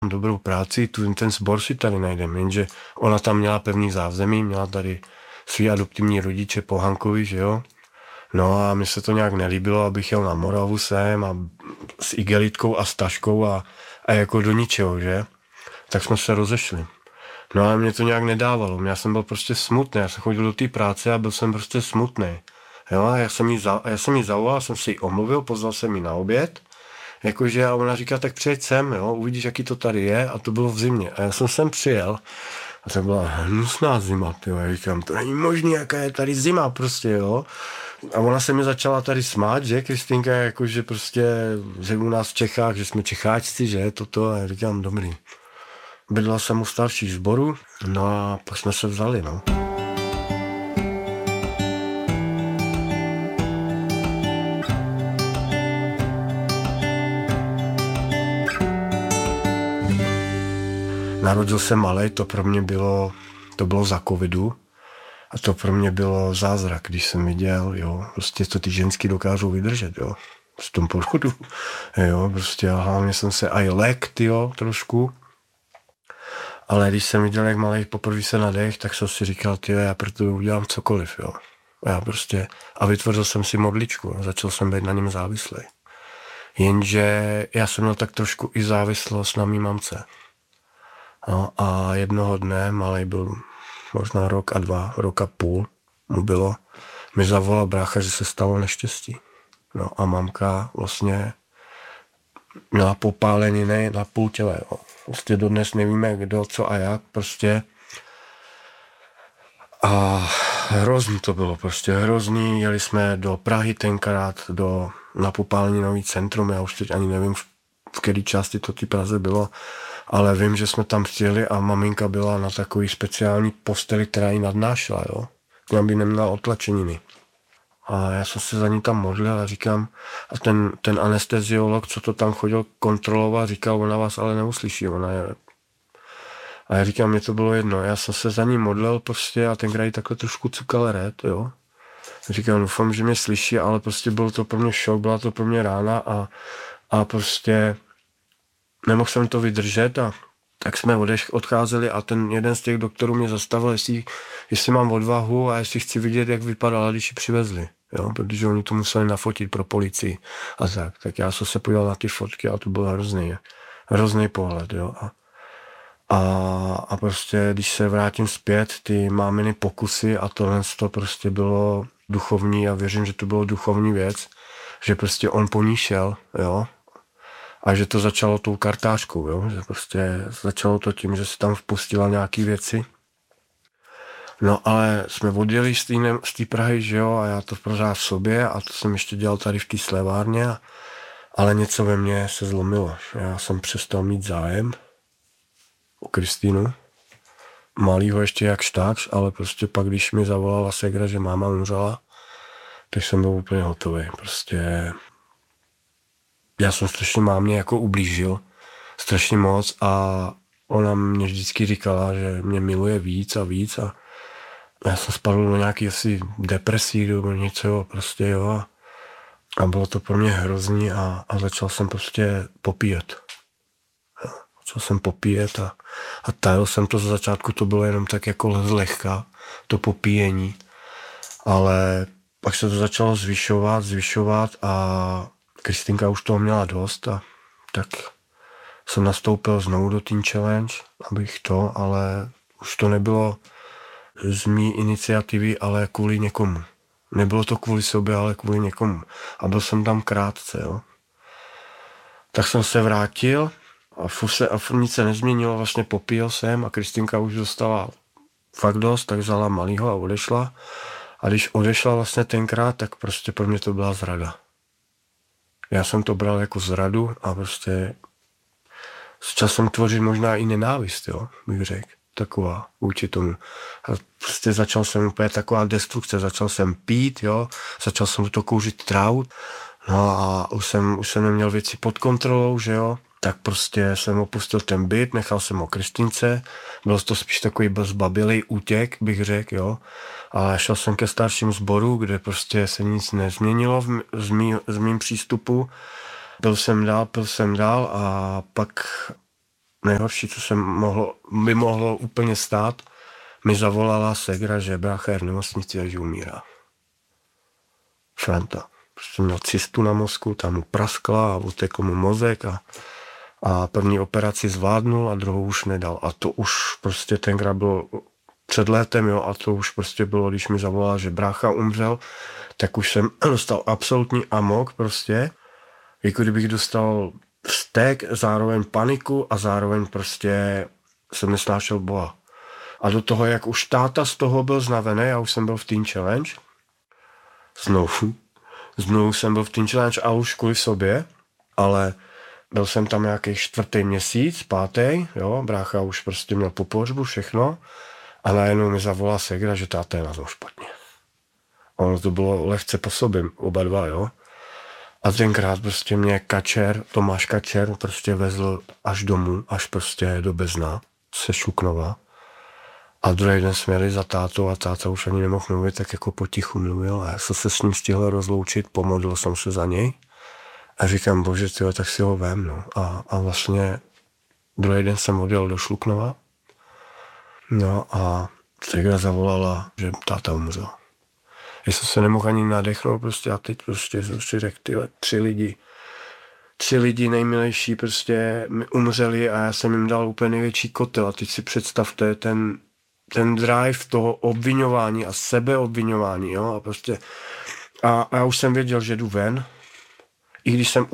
dobrou práci, ten sbor si tady najdeme, jenže ona tam měla pevný zázemí, měla tady svý adoptivní rodiče po Hankovi, že jo. No a mně se to nějak nelíbilo, abych jel na Moravu sem a s igelitkou a s taškou a jako do ničeho, že? Tak jsme se rozešli. No ale mě to nějak nedávalo, já jsem byl prostě smutný, já jsem chodil do té práce a byl jsem prostě smutný. Jo, a já jsem jí zavolal, jsem si ji omluvil, pozval jsem ji na oběd, jakože a ona říká, tak přijeď sem, jo, uvidíš, jaký to tady je, a to bylo v zimě. A já jsem sem přijel a to byla hnusná zima, tyjo. Já říkám, to není možný, jaká je tady zima prostě, jo. A ona se mi začala tady smát, že, Kristýnka, jakože prostě, že u nás v Čechách, že jsme Čecháčci, že, toto, a já říkám, dobrý. Bydlel jsem u starších sborů, no a pak jsme se vzali, no. Narodil jsem malej, to bylo za covidu a to pro mě bylo zázrak, když jsem viděl, jo, prostě to ty ženský dokážou vydržet, jo, v tom porodu, jo, prostě a hlavně jsem se aj lekt, jo, trošku, ale když jsem viděl, jak malej poprvé se nadech, tak jsem si říkal, já pro to udělám cokoliv, jo, a vytvořil jsem si modličku a začal jsem být na něm závislý. Jenže já jsem měl tak trošku i závislost na mý mamce. No a jednoho dne, malej byl možná rok a půl mu bylo, mi zavolal brácha, že se stalo neštěstí. No a mamka vlastně měla popáleniny na půl těle. Jo. Prostě dodnes nevíme, kdo, co a jak, prostě. A hrozný to bylo, prostě hrozný. Jeli jsme do Prahy tenkrát, na popáleninový centrum, já už teď ani nevím, v které části to ty Praze bylo, ale vím, že jsme tam přijeli a maminka byla na takový speciální posteli, která ji nadnášela, jo. Aby neměla otlačeniny. A já jsem se za ní tam modlil a říkám, a ten anesteziolog, co to tam chodil kontrolovat, říkal, ona vás ale neuslyší, ona je. A já říkám, mě to bylo jedno, já jsem se za ní modlil prostě a tenkrát jí takhle trošku cukal red, jo. Říkám, doufám, že mě slyší, ale prostě byl to pro mě šok, byla to pro mě rána a prostě nemohl jsem to vydržet a tak jsme odcházeli a ten jeden z těch doktorů mě zastavil, jestli mám odvahu a jestli chci vidět, jak vypadala, když ji přivezli. Jo? Protože oni to museli nafotit pro policii a tak. Tak já jsem se podíval na ty fotky a to byl hrozný pohled. Jo? A prostě, když se vrátím zpět, ty máminy pokusy a tohle to prostě bylo duchovní a věřím, že to bylo duchovní věc, že prostě on po ní šel, jo. A že to začalo tou kartářkou, jo? Že prostě začalo to tím, že se tam vpustila nějaký věci. No ale jsme odjeli z té Prahy, že jo, a já to pořád v sobě a to jsem ještě dělal tady v té slevárně, ale něco ve mně se zlomilo. Já jsem přestal mít zájem o Kristýnu. Malýho ještě jak štáč, ale prostě pak, když mi zavolala ségra, že máma umřela, tak jsem byl úplně hotový. Prostě já jsem strašně mámě jako ublížil, strašně moc a ona mě vždycky říkala, že mě miluje víc a víc a já jsem spadl do nějaký asi depresí nebo něco prostě, jo. A bylo to pro mě hrozný a začal jsem prostě popíjet. Začal jsem popíjet a tajil jsem to, za začátku to bylo jenom tak jako zlehka, to popíjení, ale pak se to začalo zvyšovat a Kristýnka už toho měla dost a tak jsem nastoupil znovu do Teen Challenge, ale už to nebylo z mý iniciativy, ale kvůli někomu. Nebylo to kvůli sobě, ale kvůli někomu. A byl jsem tam krátce, jo. Tak jsem se vrátil a furt nic se nezměnilo, vlastně popíjel jsem a Kristýnka už dostala fakt dost, tak vzala malýho a odešla. A když odešla vlastně tenkrát, tak prostě pro mě to byla zrada. Já jsem to bral jako zradu a prostě s časem tvořit možná i nenávist, jo, bych řekl, taková vůči tomu. A prostě začal jsem úplně taková destrukce, začal jsem pít, jo, začal jsem to kouřit trávu, no a už jsem neměl věci pod kontrolou, že jo, tak prostě jsem opustil ten byt, nechal jsem o Kristýnce, byl to spíš takový zbabilý útěk, bych řekl, jo. A šel jsem ke starším sboru, kde prostě se nic nezměnilo z mým přístupu. Pil jsem dál a pak nejhorší, co by mohlo úplně stát, mi zavolala segra, že brácha je v nemocnici a že umírá. Franta. Prostě měl cystu na mozku, tam mu praskla a utekl mu mozek a první operaci zvládnul a druhou už nedal. A to už prostě tenkrát bylo před létem, jo, a to už prostě bylo, když mi zavolal, že brácha umřel, tak už jsem dostal absolutní amok prostě, jako kdybych dostal vztek, zároveň paniku a zároveň prostě jsem nesnášel Boha. A do toho, jak už táta z toho byl znavený, já už jsem byl v Teen Challenge, znovu jsem byl v Teen Challenge a už kvůli sobě, ale byl jsem tam nějaký 4. měsíc, 5. jo, brácha už prostě měl po pohřbu všechno a najednou mi zavolá segra, že táta je na tom špatně. Ono to bylo lehce po sobě, oba dva, jo. A tenkrát prostě mě Tomáš Kačer prostě vezl až domů, až prostě do Bezna, se Šluknova. A druhý den jsme jeli za tátou a táta už ani nemohl mluvit, tak jako potichu mluvil. A já jsem se s ním stihl rozloučit, pomodlil jsem se za něj. A říkám, bože, tyjo, tak si ho vem, no. A vlastně druhý den jsem odjel do Šluknova. No a segra zavolala, že táta umřel. Já jsem se nemohl ani nadechnout prostě a teď prostě jsem si řekl, tyhle, 3 lidi nejmilejší prostě umřeli a já jsem jim dal úplně největší kotel a teď si představte ten drive toho obviňování a sebeobviňování, jo, a prostě a já už jsem věděl, že jdu ven, i když jsem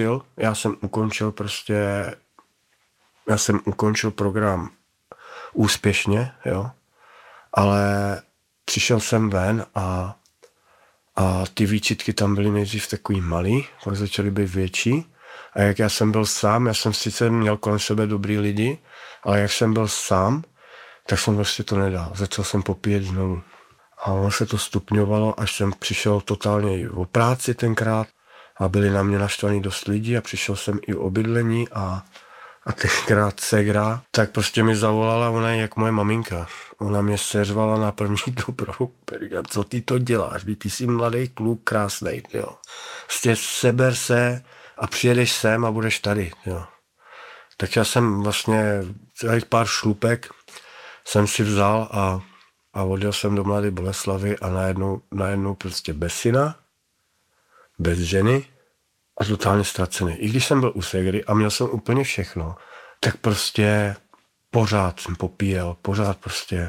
ukončil program úspěšně, jo, ale přišel jsem ven a ty výčitky tam byly nejdřív takový malý, pak začaly být větší. A jak já jsem byl sám, já jsem sice měl kolem sebe dobrý lidi, ale jak jsem byl sám, tak jsem prostě to nedal. Začal jsem popíjet znovu. A ono se to stupňovalo, až jsem přišel totálně o práci tenkrát a byli na mě naštvaní dost lidí a přišel jsem i o bydlení a tenkrát segra, tak prostě mi zavolala, ona je jak moje maminka. Ona mě seřvala na první dobrou. Říkám, co ty to děláš? Ty jsi mladý kluk, krásnej, jo. Prostě seber se a přijedeš sem a budeš tady, jo. Tak já jsem vlastně celých pár šlupek jsem si vzal a odjel jsem do Mladé Boleslavi a najednou prostě bez syna, bez ženy a totálně ztracený. I když jsem byl u segry a měl jsem úplně všechno, tak prostě pořád jsem popíjel, pořád prostě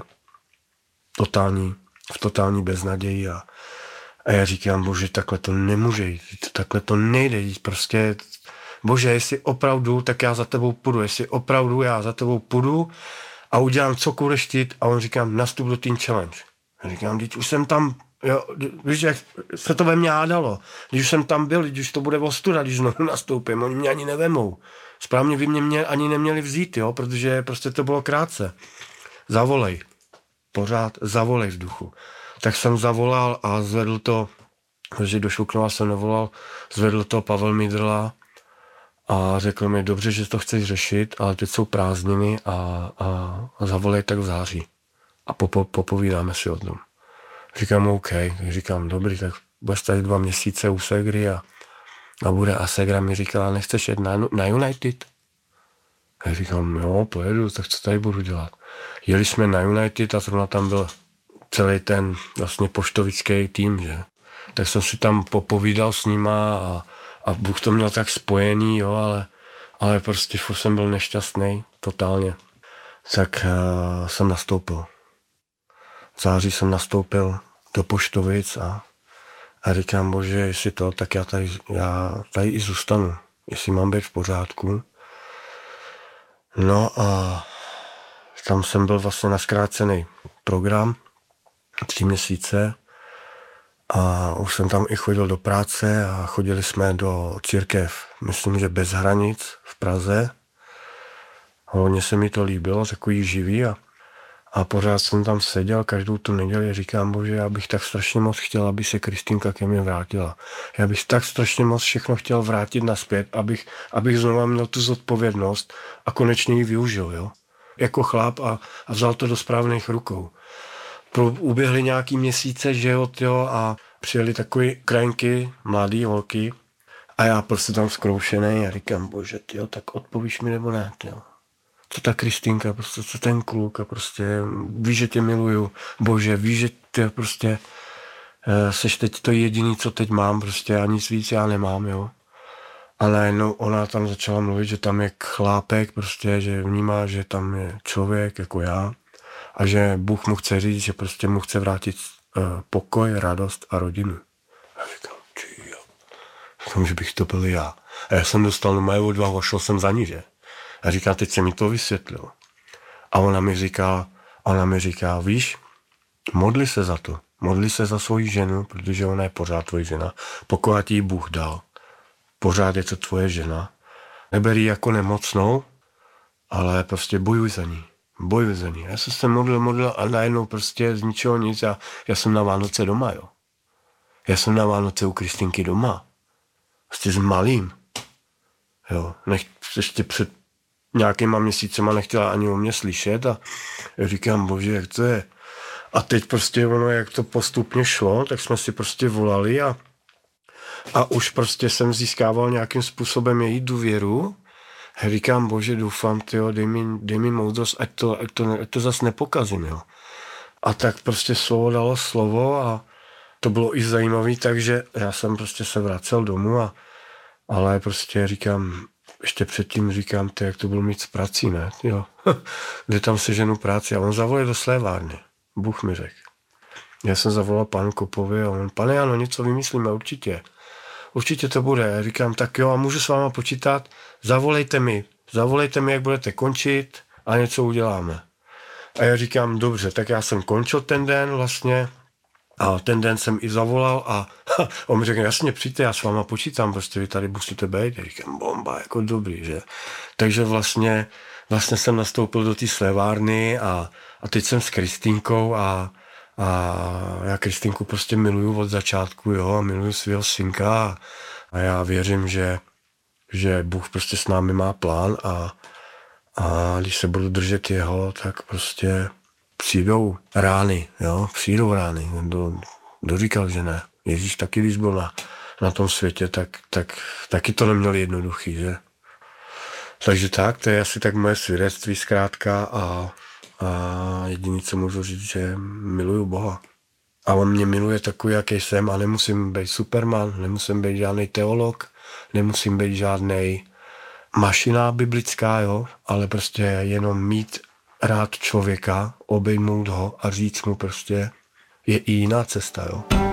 v totální beznaději a já říkám, bože, takhle to nemůže jít, takhle to nejde jít, prostě, bože, jestli opravdu, tak já za tebou půjdu, a udělám cokoliv štít a on říkám, nastup do Teen Challenge. Já říkám, teď už jsem tam, jo, víš, jak se to ve mně hádalo, když už jsem tam byl, když už to bude ostuda, když znovu nastoupím, oni mě ani nevemou. Správně by mě ani neměli vzít, jo, protože prostě to bylo krátce. Zavolej. Pořád zavolej v duchu. Tak jsem zavolal a zvedl to, protože do Šluknova jsem nevolal, zvedl to Pavel Midrla a řekl mi, dobře, že to chceš řešit, ale teď jsou prázdniny a zavolej tak v září. A popovídáme si o tom. Říkám, OK. Říkám, dobrý, tak budeš tady 2 měsíce u segry a bude. A segra mi říkala, nechceš jet na United? A říkám, jo, pojedu, tak co tady budu dělat? Jeli jsme na United a zrovna tam byl celý ten vlastně poštovický tým, že? Tak jsem si tam popovídal s nima a Bůh to měl tak spojený, jo, ale prostě furt jsem byl nešťastný, totálně. Tak jsem nastoupil. V září jsem nastoupil do Poštovic a říkám, bože, jestli to, tak já tady i zůstanu, jestli mám být v pořádku. No a tam jsem byl vlastně na zkrácený program 3 měsíce a už jsem tam i chodil do práce a chodili jsme do církev, myslím, že Bez hranic v Praze. Hodně se mi to líbilo, takový živý a pořád jsem tam seděl každou tu neděli a říkám, bože, já bych tak strašně moc chtěl, aby se Kristýnka ke mně vrátila. Já bych tak strašně moc všechno chtěl vrátit nazpět, abych znovu měl tu zodpovědnost a konečně ji využil, jo. Jako chlap a vzal to do správných rukou. Uběhly nějaký měsíce, že jo, a přijeli takový krajinky, mladý holky a já prostě tam zkroušený a říkám, bože, tyjo, tak odpovíš mi nebo ne, tyjo. co ta Kristýnka, prostě, co ten kluk a prostě víš, že tě miluju, Bože, víš, že ty prostě seš teď to jediný, co teď mám prostě a nic víc já nemám, jo. A najednou ona tam začala mluvit, že tam je chlápek prostě, že vnímá, že tam je člověk jako já a že Bůh mu chce říct, že prostě mu chce vrátit pokoj, radost a rodinu. A říkám, jo. Říkám, že bych to byl já. A já jsem dostal na moje odvahu a šel jsem za ní, že? A říká, teď se mi to vysvětlilo. A ona mi říká, víš, modli se za to. Modli se za svoji ženu, protože ona je pořád tvoje žena. Pokud ti ji Bůh dal, pořád je to tvoje žena. Neber ji jako nemocnou, ale prostě bojuj za ní. Bojuj za ní. Já jsem se modlil a najednou prostě z ničeho nic. Já jsem na Vánoce doma, jo. Já jsem na Vánoce u Kristýnky doma. Prostě s malým. Jo. Ještě před nějakýma měsícema nechtěla ani o mě slyšet a říkám, Bože, jak to je. A teď prostě ono, jak to postupně šlo, tak jsme si prostě volali a už prostě jsem získával nějakým způsobem její důvěru. Říkám, Bože, doufám, tyjo, dej mi moudrost, ať to zas nepokazím, jo. A tak prostě slovo dalo slovo a to bylo i zajímavý, takže já jsem prostě se vracel domů ale prostě říkám, ještě předtím říkám, jak to bylo mít s prací, ne, jo. Kde tam seženu práci a on zavolal do slévárny. Bůh mi řekl. Já jsem zavolal panu Kopovi a on, pane Jano, něco vymyslíme, určitě. Určitě to bude. Já říkám, tak jo, a můžu s váma počítat? Zavolejte mi, jak budete končit a něco uděláme. A já říkám, dobře, tak já jsem končil ten den vlastně a ten den jsem i zavolal a on mi řekl, jasně, přijďte, já s váma počítám, prostě vy tady musíte být. Já říkám, bomba, jako dobrý, že? Takže vlastně jsem nastoupil do té slévárny a teď jsem s Kristýnkou a já Kristýnku prostě miluju od začátku, jo, miluju svého synka a já věřím, že Bůh prostě s námi má plán a když se budu držet jeho, tak prostě přijdou rány, jo, Kdo říkal, že ne? Ježíš taky, když byl na tom světě, tak taky to neměl jednoduchý, že? Takže tak, to je asi tak moje svědectví zkrátka a jediné, co můžu říct, že miluju Boha. A on mě miluje takový, jaký jsem a nemusím být superman, nemusím být žádný teolog, nemusím být žádnej mašina biblická, jo, ale prostě jenom mít rád člověka, obejmout ho a říct mu prostě, je i jiná cesta, jo.